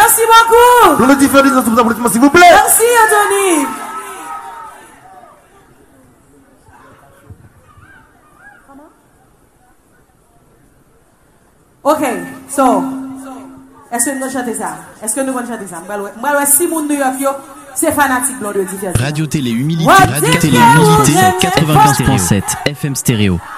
Merci beaucoup. Pour le différent applaudissements, s'il vous plaît. Merci, Anthony. Ok, so, est-ce que nous allons chanter ça? Est-ce que nous allons chanter ça? Moi, si mon New York, c'est fanatique blanc de différence. Radio Télé Humilité, Radio Télé Humilité, 95.7 FM stéréo.